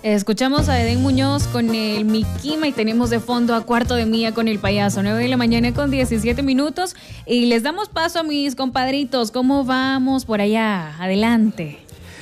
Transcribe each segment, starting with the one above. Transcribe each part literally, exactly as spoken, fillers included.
Escuchamos a Edén Muñoz con el Miquima y tenemos de fondo a Cuarto de Mía con el Payaso. nueve de la mañana con diecisiete minutos y les damos paso a mis compadritos. ¿Cómo vamos por allá? Adelante.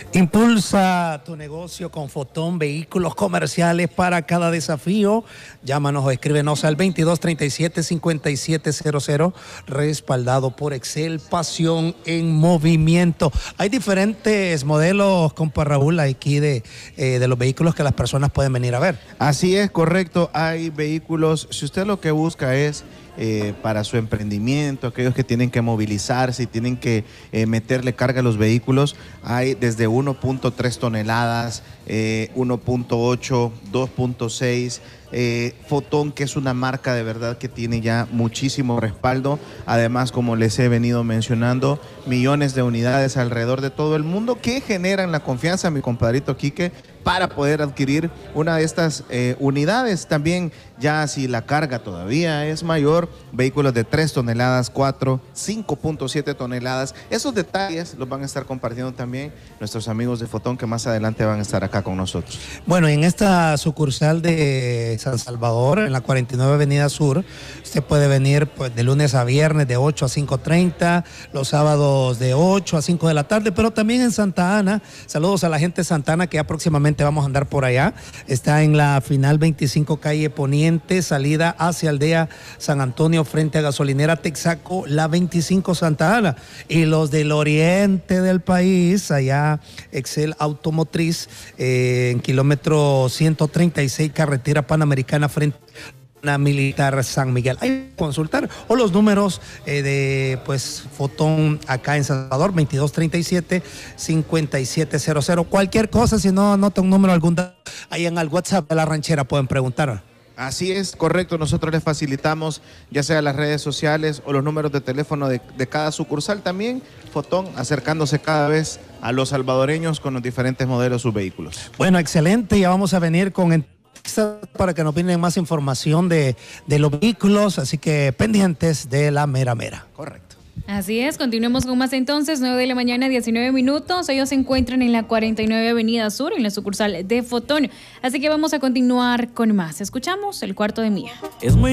Impulsa tu negocio con Fotón, vehículos comerciales para cada desafío. Llámanos o escríbenos al veintidós treinta y siete cincuenta y siete cero cero, respaldado por Excel, pasión en movimiento. Hay diferentes modelos, compa Raúl, aquí de, eh, de los vehículos que las personas pueden venir a ver. Así es, correcto. Hay vehículos, si usted lo que busca es Eh, para su emprendimiento, aquellos que tienen que movilizarse y tienen que eh, meterle carga a los vehículos, hay desde uno punto tres toneladas, eh, uno punto ocho, dos punto seis, eh, Fotón, que es una marca de verdad que tiene ya muchísimo respaldo. Además, como les he venido mencionando, millones de unidades alrededor de todo el mundo que generan la confianza, mi compadrito Quique, para poder adquirir una de estas eh, unidades. También, ya si la carga todavía es mayor, vehículos de tres toneladas, cuatro, cinco punto siete toneladas. Esos detalles los van a estar compartiendo también nuestros amigos de Fotón, que más adelante van a estar acá con nosotros. Bueno, en esta sucursal de San Salvador, en la cuarenta y nueve Avenida Sur, usted puede venir pues de lunes a viernes de ocho a cinco treinta, los sábados de ocho a cinco de la tarde, pero también en Santa Ana. Saludos a la gente de Santa Ana, que ya próximamente vamos a andar por allá. Está en la final veinticinco calle Poniente, salida hacia Aldea San Antonio, frente a Gasolinera Texaco, la veinticinco Santa Ana. Y los del oriente del país, allá Excel Automotriz, eh, en kilómetro ciento treinta y seis, carretera panamericana, frente a Militar San Miguel. Hay que consultar, o los números eh, de pues Fotón acá en Salvador, veintidós treinta y siete cincuenta y siete cero cero. Cualquier cosa, si no anota un número algún, ahí en el WhatsApp de la ranchera pueden preguntar. Así es, correcto. Nosotros les facilitamos ya sea las redes sociales o los números de teléfono de, de cada sucursal. También Fotón acercándose cada vez a los salvadoreños con los diferentes modelos de sus vehículos. Bueno, excelente. Ya vamos a venir con para que nos brinden más información de, de los vehículos, así que pendientes de la mera mera. Correcto. Así es, continuemos con más entonces, nueve de la mañana, diecinueve minutos. Ellos se encuentran en la cuarenta y nueve Avenida Sur, en la sucursal de Fotón. Así que vamos a continuar con más. Escuchamos el Cuarto de Mía. Es muy